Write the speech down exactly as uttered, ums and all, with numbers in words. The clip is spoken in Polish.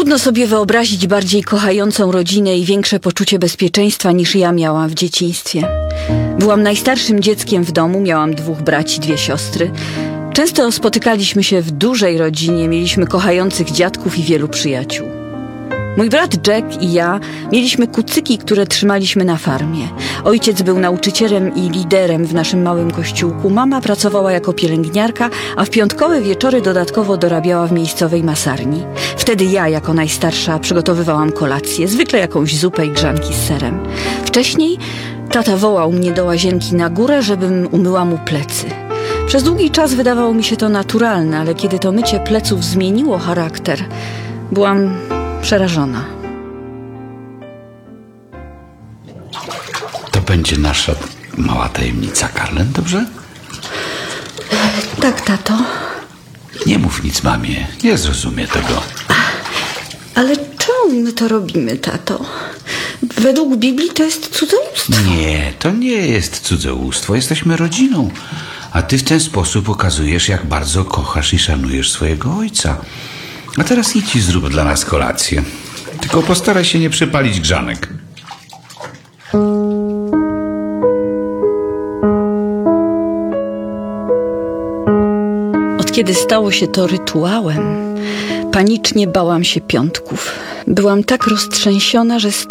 Trudno sobie wyobrazić bardziej kochającą rodzinę i większe poczucie bezpieczeństwa niż ja miałam w dzieciństwie. Byłam najstarszym dzieckiem w domu, miałam dwóch braci, dwie siostry. Często spotykaliśmy się w dużej rodzinie, mieliśmy kochających dziadków i wielu przyjaciół. Mój brat Jack i ja mieliśmy kucyki, które trzymaliśmy na farmie. Ojciec był nauczycielem i liderem w naszym małym kościółku. Mama pracowała jako pielęgniarka, a w piątkowe wieczory dodatkowo dorabiała w miejscowej masarni. Wtedy ja, jako najstarsza, przygotowywałam kolację, zwykle jakąś zupę i grzanki z serem. Wcześniej tata wołał mnie do łazienki na górę, żebym umyła mu plecy. Przez długi czas wydawało mi się to naturalne, ale kiedy to mycie pleców zmieniło charakter, byłam przerażona. To będzie nasza mała tajemnica, Carlen, dobrze? Tak, tato. Nie mów nic mamie, nie zrozumie tego. Ale czemu my to robimy, tato? Według Biblii to jest cudzołóstwo. Nie, to nie jest cudzołóstwo. Jesteśmy rodziną. A ty w ten sposób okazujesz, jak bardzo kochasz i szanujesz swojego ojca. A teraz idź i zrób dla nas kolację. Tylko postaraj się nie przypalić grzanek. Od kiedy stało się to rytuałem, panicznie bałam się piątków. Byłam tak roztrzęsiona, że stałam